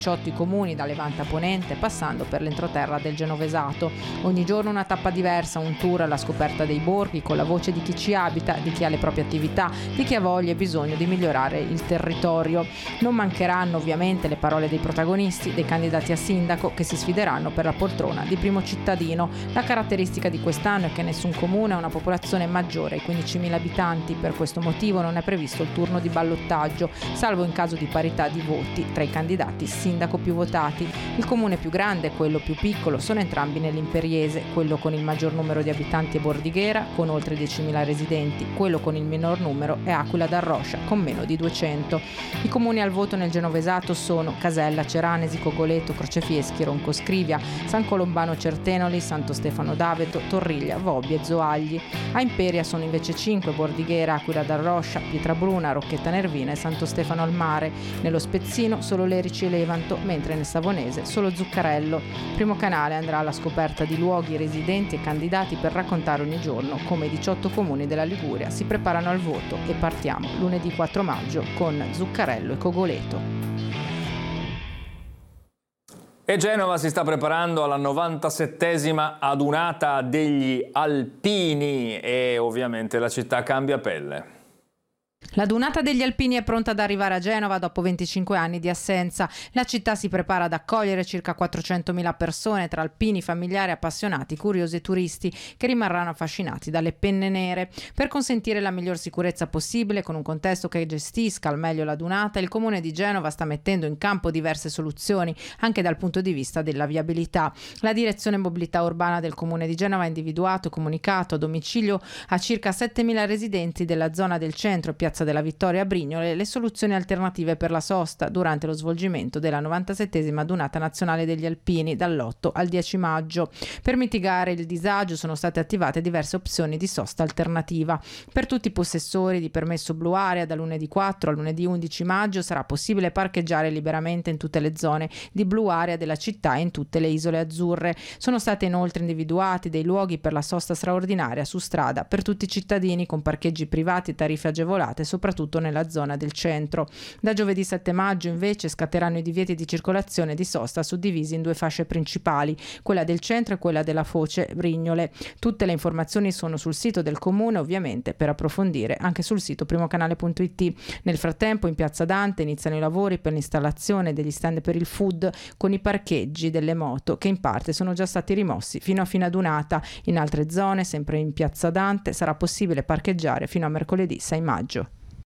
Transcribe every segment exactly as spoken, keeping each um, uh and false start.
diciotto i comuni da Levante a Ponente, passando per l'entroterra del Genovesato. Ogni giorno una tappa diversa, un tour alla scoperta dei borghi con la voce di chi ci abita, di chi ha le proprie attività, di chi ha voglia e bisogno di migliorare il territorio. Non mancheranno ovviamente le parole dei protagonisti, dei candidati a sindaco che si sfideranno per la poltrona di primo cittadino. La caratteristica di quest'anno è che nessun comune ha una popolazione maggiore ai quindicimila abitanti, per questo motivo non è previsto il turno di ballottaggio, salvo in caso di parità di voti tra i candidati sindaco più votati. Il comune più grande e quello più piccolo sono entrambi nell'Imperiese, quello con il maggior numero di abitanti è Bordighera con oltre diecimila residenti, quello con il minor numero è Aquila d'Arroscia con meno di duecento. I comuni al voto nel Genovesato sono Casella, Ceranesi, Cogoleto, Crocefieschi, Ronco Scrivia, San Colombano Certenoli, Santo Stefano d'Aveto, Torriglia, Vobbie e Zoagli. A Imperia sono invece cinque: Bordighera, Aquila d'Arroscia, Pietrabruna, Rocchetta Nervina e Santo Stefano al Mare. Nello Spezzino solo Lerici e Levanto, mentre nel Savonese solo Zuccarello. Primo Canale andrà alla scoperta di luoghi, residenti e candidati per raccontare ogni giorno come i diciotto comuni della Liguria si preparano al voto, e partiamo lunedì quattro maggio con Zuccarello e Cogoleto. E Genova si sta preparando alla novantasettesima adunata degli Alpini e ovviamente la città cambia pelle. La Dunata degli Alpini è pronta ad arrivare a Genova dopo venticinque anni di assenza. La città si prepara ad accogliere circa quattrocentomila persone tra alpini, familiari, appassionati, curiosi e turisti che rimarranno affascinati dalle penne nere. Per consentire la miglior sicurezza possibile, con un contesto che gestisca al meglio la Dunata, il Comune di Genova sta mettendo in campo diverse soluzioni anche dal punto di vista della viabilità. La Direzione Mobilità Urbana del Comune di Genova ha individuato e comunicato a domicilio a circa settemila residenti della zona del centro, Piazza della Vittoria a Brignole, le soluzioni alternative per la sosta durante lo svolgimento della novantasettesima Dunata Nazionale degli Alpini dall'otto al dieci maggio. Per mitigare il disagio sono state attivate diverse opzioni di sosta alternativa. Per tutti i possessori di permesso blu area da lunedì quattro a lunedì undici maggio sarà possibile parcheggiare liberamente in tutte le zone di blu area della città e in tutte le isole azzurre. Sono state inoltre individuati dei luoghi per la sosta straordinaria su strada per tutti i cittadini con parcheggi privati e tariffe agevolate soprattutto nella zona del centro. Da giovedì sette maggio invece scatteranno i divieti di circolazione e di sosta suddivisi in due fasce principali, quella del centro e quella della foce Brignole. Tutte le informazioni sono sul sito del comune, ovviamente per approfondire anche sul sito primocanale punto it. Nel frattempo in Piazza Dante iniziano i lavori per l'installazione degli stand per il food con i parcheggi delle moto che in parte sono già stati rimossi fino a fine adunata. In altre zone, sempre in Piazza Dante, sarà possibile parcheggiare fino a mercoledì sei maggio.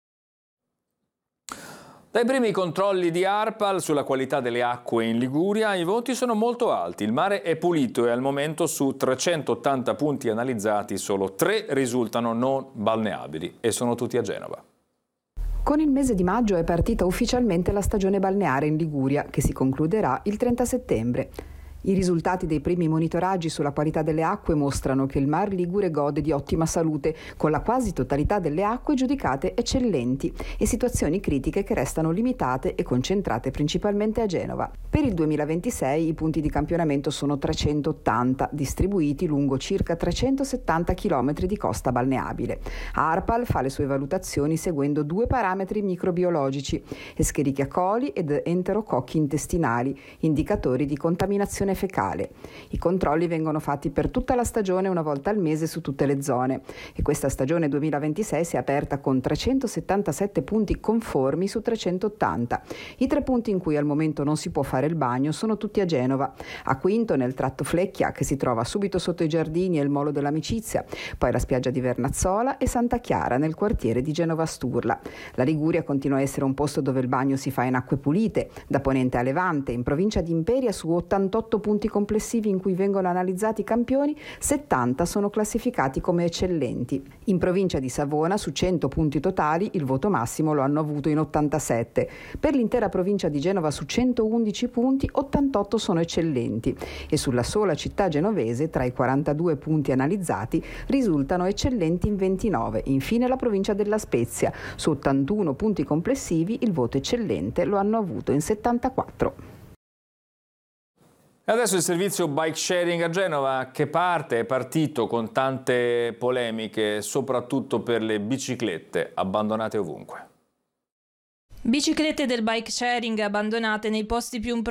Dai primi controlli di ARPAL sulla qualità delle acque in Liguria, i voti sono molto alti. Il mare è pulito e al momento su trecentottanta punti analizzati solo tre risultano non balneabili e sono tutti a Genova. Con il mese di maggio è partita ufficialmente la stagione balneare in Liguria, che si concluderà il trenta settembre. I risultati dei primi monitoraggi sulla qualità delle acque mostrano che il Mar Ligure gode di ottima salute, con la quasi totalità delle acque giudicate eccellenti e situazioni critiche che restano limitate e concentrate principalmente a Genova. Per il duemilaventisei i punti di campionamento sono trecentottanta, distribuiti lungo circa trecentosettanta chilometri di costa balneabile. ARPAL fa le sue valutazioni seguendo due parametri microbiologici: Escherichia coli ed enterococchi intestinali, indicatori di contaminazione fecale. I controlli vengono fatti per tutta la stagione una volta al mese su tutte le zone e questa stagione duemilaventisei si è aperta con trecentosettantasette punti conformi su trecentottanta. I tre punti in cui al momento non si può fare il bagno sono tutti a Genova: a Quinto nel tratto Flecchia, che si trova subito sotto i giardini e il Molo dell'Amicizia, poi la spiaggia di Vernazzola e Santa Chiara nel quartiere di Genova Sturla. La Liguria continua a essere un posto dove il bagno si fa in acque pulite, da Ponente a Levante. In provincia di Imperia, su ottantotto punti complessivi in cui vengono analizzati i campioni, settanta sono classificati come eccellenti. In provincia di Savona, su cento punti totali, il voto massimo lo hanno avuto in ottantasette. Per l'intera provincia di Genova, su centoundici punti, ottantotto sono eccellenti e sulla sola città genovese, tra i quarantadue punti analizzati, risultano eccellenti in ventinove. Infine la provincia della Spezia, su ottantuno punti complessivi, il voto eccellente lo hanno avuto in settantaquattro. E adesso il servizio bike sharing a Genova, che parte, è partito con tante polemiche, soprattutto per le biciclette abbandonate ovunque. Biciclette del bike sharing abbandonate nei posti più